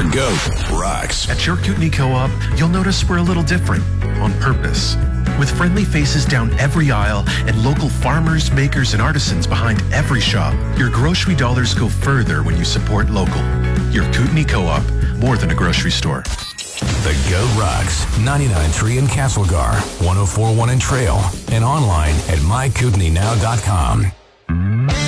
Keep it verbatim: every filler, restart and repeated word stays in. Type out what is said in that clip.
Go rocks. At your Kootenai Co-op, you'll notice we're a little different on purpose. With friendly faces down every aisle and local farmers, makers, and artisans behind every shop, your grocery dollars go further when you support local. Your Kootenai Co-op, more than a grocery store. The Go Rocks, ninety-nine point three in Castlegar, one oh four point one in Trail, and online at my kootenai now dot com.